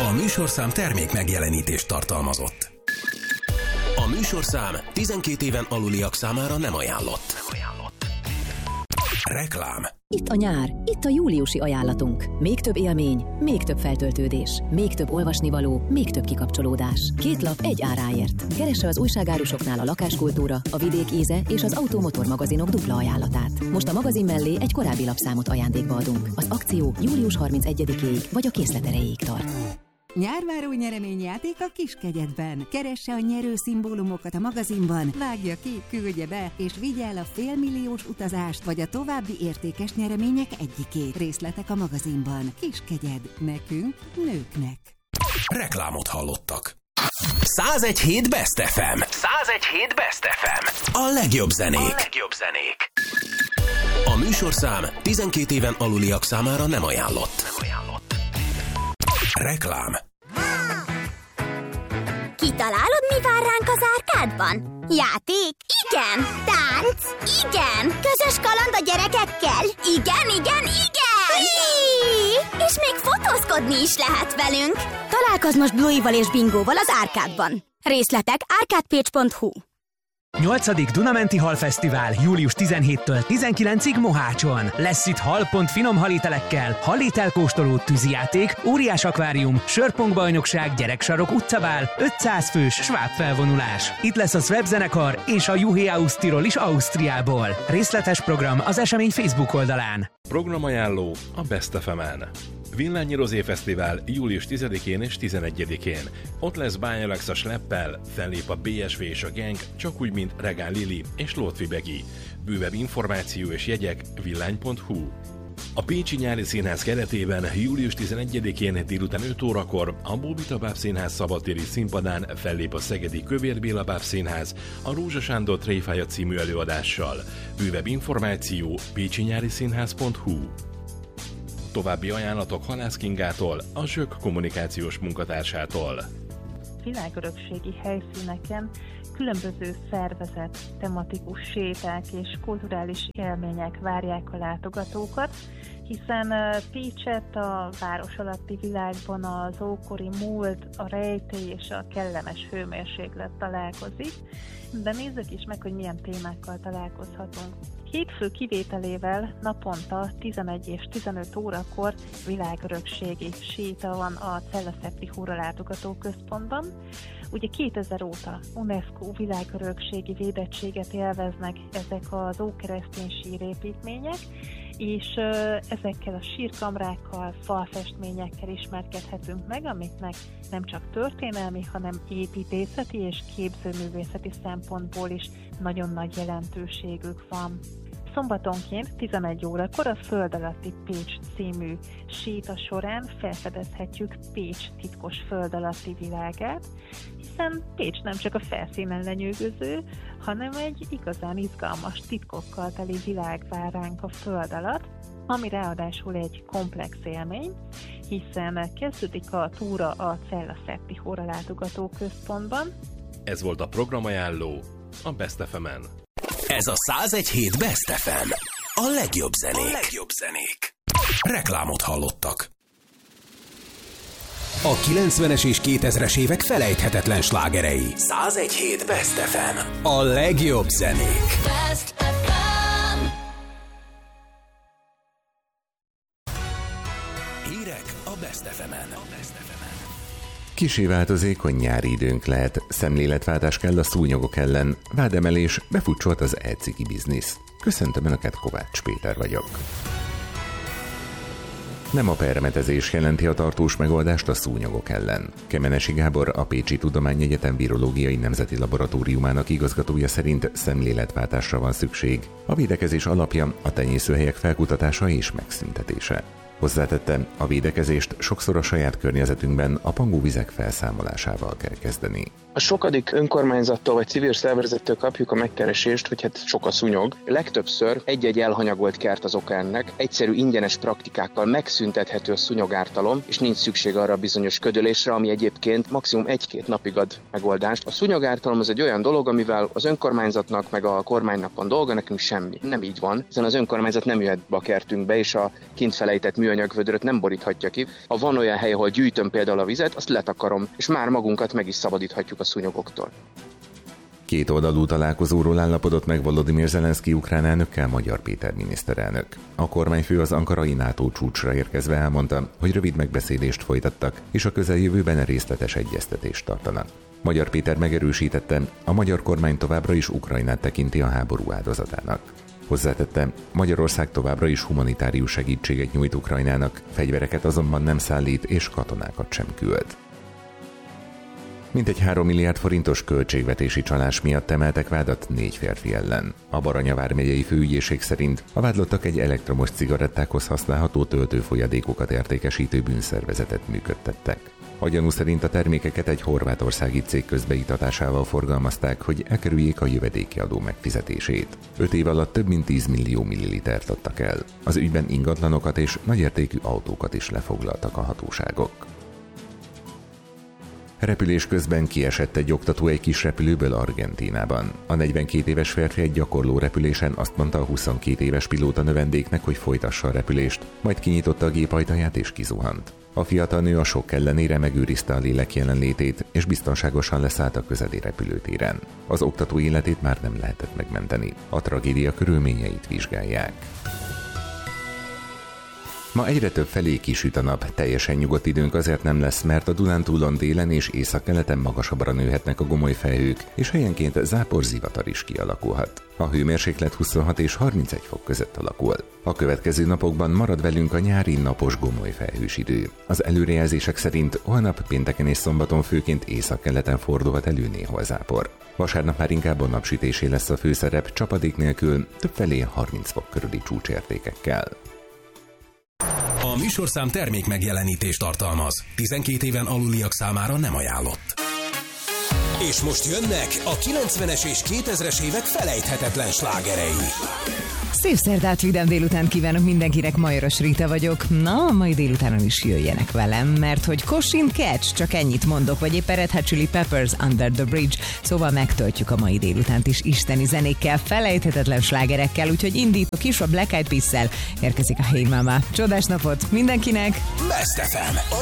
A műsorszám termék megjelenítést tartalmazott. A műsorszám 12 éven aluliak számára nem ajánlott. Reklám. Itt a nyár, itt a júliusi ajánlatunk. Még több élmény, még több feltöltődés, még több olvasnivaló, még több kikapcsolódás. 2 lap egy áráért. Keresse az újságárusoknál a lakáskultúra, a vidék íze és az automotor magazinok dupla ajánlatát. Most a magazin mellé egy korábbi lapszámot ajándékba adunk. Az akció július 31-éig vagy a készlet erejéig tart. Nyárváró nyereményjáték a Kiskegyedben. Keresse a nyerő szimbólumokat a magazinban, vágja ki, küldje be, és vigye el a félmilliós utazást, vagy a további értékes nyeremények egyikét. Részletek a magazinban. Kiskegyed. Nekünk, nőknek. Reklámot hallottak. 101.7 Best FM. 101.7 Best FM. A legjobb zenék. A műsorszám 12 éven aluliak számára nem ajánlott. Reklám. Kitalálod, mi vár ránk az árkádban? Játék? Igen. Tánc? Igen. Közös kaland a gyerekekkel? Igen. És még fotózkodni is lehet velünk. Találkozz most Bluey-val és Bingóval az árkádban. Részletek arcadepage.hu. 8. Dunamenti Halfesztivál július 17-től 19-ig Mohácson. Lesz itt hal, finom halítelekkel, halítelkóstoló, tűzijáték, óriás akvárium, sörpongbajnokság, gyereksarok, utcabál, 500 fős sváb felvonulás. Itt lesz a Sweb zenekar és a Juhé Ausztirol is Ausztriából. Részletes program az esemény Facebook oldalán. Programajánló a Best FM-en. Villányi Rozé Fesztivál július 10-én és 11-én. Ott lesz Bány Alexa Schleppel, fellép a BSV és a Gang, csak úgy, mint Regál Lili és Lótfi Begi. Bővebb információ és jegyek villány.hu. A Pécsi Nyári Színház keretében július 11-én délután 5 órakor a Bóbita Báb Színház szabadtéri színpadán fellép a szegedi Kövér Béla Báb Színház a Rózsa Sándor Tréfája című előadással. Bővebb információ pécsinyáriszínház.hu. További ajánlatok Halász Kingától, a Zsök kommunikációs munkatársától. Világörökségi helyszíneken különböző szervezett, tematikus séták és kulturális élmények várják a látogatókat, hiszen Pécset a város alatti világban az ókori múlt, a rejtély és a kellemes hőmérséklet találkozik, de nézzük is meg, hogy milyen témákkal találkozhatunk. Hétfő kivételével naponta 11 és 15 órakor világörökségi séta van a Cella-Szepti Hóralátogató Központban. Ugye 2000 óta UNESCO világörökségi védettséget élveznek ezek az ókeresztény sírépítmények, és ezekkel a sírkamrákkal, falfestményekkel ismerkedhetünk meg, amiknek nem csak történelmi, hanem építészeti és képzőművészeti szempontból is nagyon nagy jelentőségük van. Szombatonként 11 órakor a Föld alatti Pécs című séta során felfedezhetjük Pécs titkos föld alatti világát, hiszen Pécs nem csak a felszínen lenyűgöző, hanem egy igazán izgalmas titkokkal teli világ vár ránk a föld alatt, ami ráadásul egy komplex élmény, hiszen kezdődik a túra a Cella-Szepti Hóralátogató Központban. Ez volt a programajánló a Best FM-en. Ez a 101.7 Best FM. A legjobb zenék. Reklámot hallottak. A 90-es és 2000-es évek felejthetetlen slágerei. 101.7 Best FM. A legjobb zenék. Best FM. Hírek a Best FM-en. Kissé változékony nyári időnk lehet, szemléletváltás kell a szúnyogok ellen, vádemelés, befutcsolt az e-cigi biznisz. Köszöntöm Önöket, Kovács Péter vagyok. Nem a permetezés jelenti a tartós megoldást a szúnyogok ellen. Kemenesi Gábor, a Pécsi Tudományegyetem Virológiai Nemzeti Laboratóriumának igazgatója szerint szemléletváltásra van szükség. A védekezés alapja a tenyészőhelyek felkutatása és megszüntetése. Hozzátette, a védekezést sokszor a saját környezetünkben a pangóvizek felszámolásával kell kezdeni. A sokadik önkormányzattól vagy civil szervezettől kapjuk a megkeresést, hogy hát sok a szúnyog. Legtöbbször egy-egy elhanyagolt kert az oka ennek, egyszerű ingyenes praktikákkal megszüntethető a szúnyogártalom, és nincs szükség arra a bizonyos ködölésre, ami egyébként maximum 1-2 napig ad megoldást. A szúnyogártalom az egy olyan dolog, amivel az önkormányzatnak meg a kormánynak van dolga, nekünk semmi. Nem így van, hiszen az önkormányzat nem jöhet be a kertünkbe, és a kint felejtett műanyag vödröt nem boríthatja ki. Ha van olyan hely, ahol gyűjtöm például a vizet, azt letakarom, és már magunkat meg is szabadíthatjuk a szúnyogoktól. Kétoldalú találkozóról állapodott meg Volodymyr Zelenszky ukrán elnökkel Magyar Péter miniszterelnök. A kormányfő az ankarai NATO csúcsra érkezve elmondta, hogy rövid megbeszélést folytattak, és a közeljövőben részletes egyeztetést tartanak. Magyar Péter megerősítette, a magyar kormány továbbra is Ukrajnát tekinti a háború áldozatának. Hozzátette, Magyarország továbbra is humanitárius segítséget nyújt Ukrajnának, fegyvereket azonban nem szállít és katonákat sem küld. Mintegy 3 milliárd forintos költségvetési csalás miatt emeltek vádat 4 férfi ellen. A Baranya vármegyei főügyészség szerint a vádlottak egy elektromos cigarettákhoz használható töltőfolyadékokat értékesítő bűnszervezetet működtettek. A gyanú szerint a termékeket egy horvátországi cég közbeiktatásával forgalmazták, hogy elkerüljék a jövedéki adó megfizetését. 5 év alatt több mint 10 millió millilitert adtak el. Az ügyben ingatlanokat és nagyértékű autókat is lefoglaltak a hatóságok. Repülés közben kiesett egy oktató egy kis repülőből Argentínában. A 42 éves férfi egy gyakorló repülésen azt mondta a 22 éves pilóta növendéknek, hogy folytassa a repülést, majd kinyitotta a gép ajtaját és kizuhant. A fiatal nő a sok ellenére megőrizte a lélek jelenlétét, és biztonságosan leszállt a közeli repülőtéren. Az oktató életét már nem lehetett megmenteni. A tragédia körülményeit vizsgálják. Ma egyre több felé kisüt a nap, teljesen nyugodt időnk azért nem lesz, mert a Dunántúlon délen és északkeleten magasabbra nőhetnek a gomoly felhők, és helyenként záporzivatar is kialakulhat. A hőmérséklet 26 és 31 fok között alakul. A következő napokban marad velünk a nyári napos gomoly felhős idő. Az előrejelzések szerint holnap pénteken és szombaton főként északkeleten fordulhat elő néhol zápor. Vasárnap már inkább a napsütésé lesz a főszerep, csapadék nélkül, többfelé 30 fok körüli csúcsértékekkel. A műsorszám termék megjelenítést tartalmaz. 12 éven aluliak számára nem ajánlott. És most jönnek a 90-es és 2000-es évek felejthetetlen slágerei. Szép szerdát, vidám délután kívánok mindenkinek, Majoros Rita vagyok. Na, mai délutánon is jöjjenek velem, mert hogy Caution Catch, csak ennyit mondok, vagy éppen Red Hot Chili Peppers Under the Bridge, szóval megtöltjük a mai délutánt is isteni zenékkel, felejthetetlen slágerekkel, úgyhogy indítok is a Black Eyed Peas-szel, érkezik a Hey Mama. Csodás napot mindenkinek! Best FM.